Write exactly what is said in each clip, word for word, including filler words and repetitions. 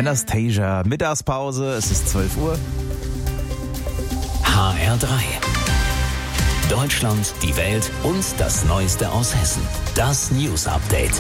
Anastasia, Mittagspause, es ist zwölf Uhr. H R drei. Deutschland, die Welt und das Neueste aus Hessen. Das News Update.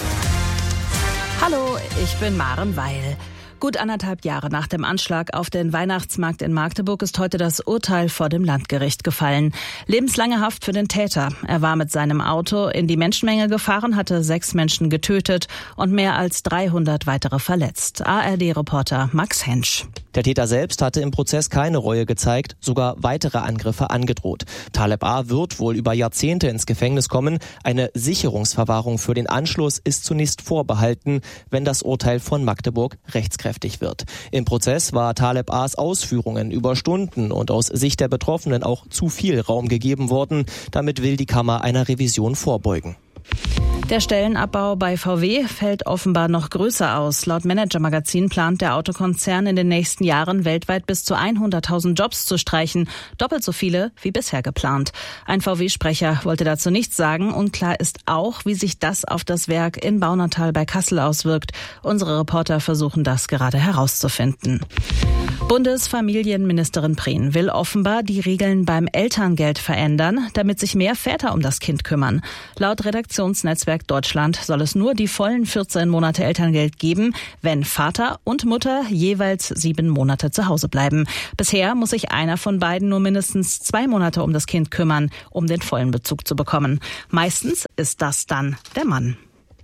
Hallo, ich bin Maren Weil. Gut anderthalb Jahre nach dem Anschlag auf den Weihnachtsmarkt in Magdeburg ist heute das Urteil vor dem Landgericht gefallen. Lebenslange Haft für den Täter. Er war mit seinem Auto in die Menschenmenge gefahren, hatte sechs Menschen getötet und mehr als dreihundert weitere verletzt. A R D-Reporter Max Hensch. Der Täter selbst hatte im Prozess keine Reue gezeigt, sogar weitere Angriffe angedroht. Taleb A. wird wohl über Jahrzehnte ins Gefängnis kommen. Eine Sicherungsverwahrung für den Anschluss ist zunächst vorbehalten, wenn das Urteil von Magdeburg rechtskräftig wird. Im Prozess war Taleb A.'s Ausführungen über Stunden und aus Sicht der Betroffenen auch zu viel Raum gegeben worden. Damit will die Kammer einer Revision vorbeugen. Der Stellenabbau bei V W fällt offenbar noch größer aus. Laut Manager-Magazin plant der Autokonzern in den nächsten Jahren weltweit bis zu hunderttausend Jobs zu streichen. Doppelt so viele wie bisher geplant. Ein V W-Sprecher wollte dazu nichts sagen. Unklar ist auch, wie sich das auf das Werk in Baunatal bei Kassel auswirkt. Unsere Reporter versuchen das gerade herauszufinden. Bundesfamilienministerin Prehn will offenbar die Regeln beim Elterngeld verändern, damit sich mehr Väter um das Kind kümmern. Laut Redaktionsnetzwerk Deutschland soll es nur die vollen vierzehn Monate Elterngeld geben, wenn Vater und Mutter jeweils sieben Monate zu Hause bleiben. Bisher muss sich einer von beiden nur mindestens zwei Monate um das Kind kümmern, um den vollen Bezug zu bekommen. Meistens ist das dann der Mann.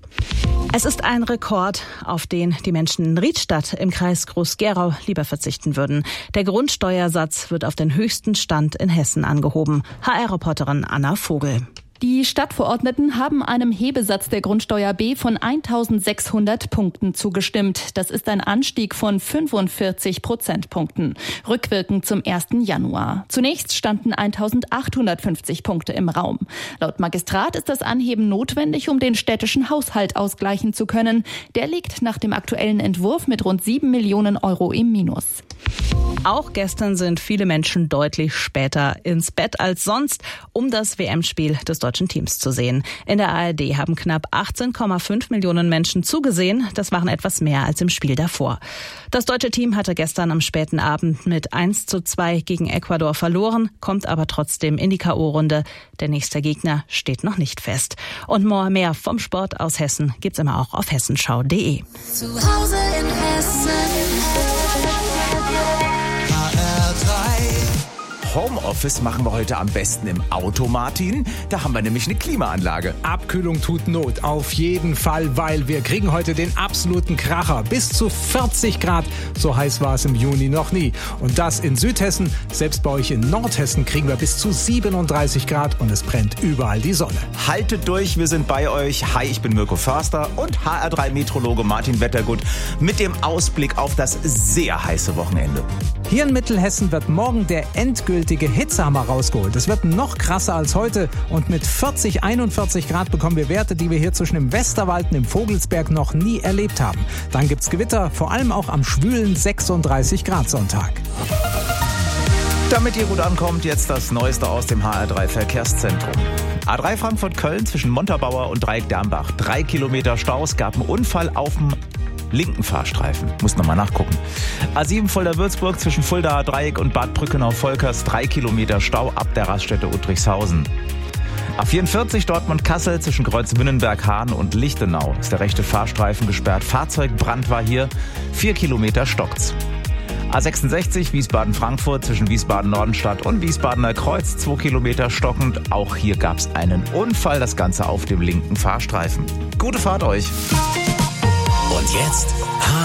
Es ist ein Rekord, auf den die Menschen in Riedstadt im Kreis Groß-Gerau lieber verzichten würden. Der Grundsteuersatz wird auf den höchsten Stand in Hessen angehoben. H R-Reporterin Anna Vogel. Die Stadtverordneten haben einem Hebesatz der Grundsteuer B von eintausendsechshundert Punkten zugestimmt. Das ist ein Anstieg von fünfundvierzig Prozentpunkten. Rückwirkend zum ersten Januar. Zunächst standen eintausendachthundertfünfzig Punkte im Raum. Laut Magistrat ist das Anheben notwendig, um den städtischen Haushalt ausgleichen zu können. Der liegt nach dem aktuellen Entwurf mit rund sieben Millionen Euro im Minus. Auch gestern sind viele Menschen deutlich später ins Bett als sonst, um das W M-Spiel des deutschen Teams zu sehen. In der A R D haben knapp achtzehn Komma fünf Millionen Menschen zugesehen. Das waren etwas mehr als im Spiel davor. Das deutsche Team hatte gestern am späten Abend mit eins zu zwei gegen Ecuador verloren, kommt aber trotzdem in die K O-Runde. Der nächste Gegner steht noch nicht fest. Und mehr vom Sport aus Hessen gibt's immer auch auf hessenschau punkt de. Zu Hause in Hessen. Homeoffice machen wir heute am besten im Auto, Martin. Da haben wir nämlich eine Klimaanlage. Abkühlung tut Not, auf jeden Fall, weil wir kriegen heute den absoluten Kracher. Bis zu vierzig Grad, so heiß war es im Juni noch nie. Und das in Südhessen, selbst bei euch in Nordhessen kriegen wir bis zu siebenunddreißig Grad und es brennt überall die Sonne. Haltet durch, wir sind bei euch. Hi, ich bin Mirko Förster und H R drei Meteorologe Martin Wettergut mit dem Ausblick auf das sehr heiße Wochenende. Hier in Mittelhessen wird morgen der endgültige Hitzehammer rausgeholt. Es wird noch krasser als heute und mit vierzig, einundvierzig Grad bekommen wir Werte, die wir hier zwischen dem Westerwald und dem Vogelsberg noch nie erlebt haben. Dann gibt's Gewitter, vor allem auch am schwülen sechsunddreißig Grad Sonntag. Damit ihr gut ankommt, jetzt das Neueste aus dem H R drei Verkehrszentrum. A drei Frankfurt-Köln zwischen Montabaur und Dreieck-Dermbach. Drei Kilometer Staus, gab einen Unfall auf dem linken Fahrstreifen. Muss nochmal nachgucken. A sieben Fulda-Würzburg zwischen Fuldaer Dreieck und Bad Brückenau-Volkers. Drei Kilometer Stau ab der Raststätte Uttrichshausen. A vierundvierzig Dortmund-Kassel zwischen Kreuzwünnenberg-Hahn und Lichtenau. Ist der rechte Fahrstreifen gesperrt. Fahrzeugbrand war hier. Vier Kilometer stockt's. A sechsundsechzig Wiesbaden-Frankfurt zwischen Wiesbaden-Nordenstadt und Wiesbadener Kreuz. Zwei Kilometer stockend. Auch hier gab's einen Unfall. Das Ganze auf dem linken Fahrstreifen. Gute Fahrt euch. Und jetzt